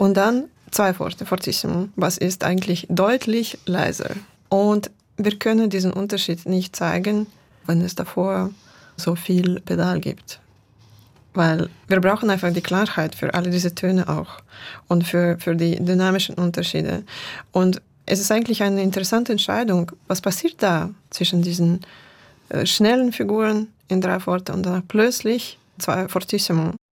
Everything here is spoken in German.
Und dann zwei Forte, Fortissimo, was ist eigentlich deutlich leiser. Und wir können diesen Unterschied nicht zeigen, wenn es davor so viel Pedal gibt. Weil wir brauchen einfach die Klarheit für alle diese Töne auch und für die dynamischen Unterschiede. Und es ist eigentlich eine interessante Entscheidung, was passiert da zwischen diesen schnellen Figuren in drei Forte und dann plötzlich zwei Fortissimo.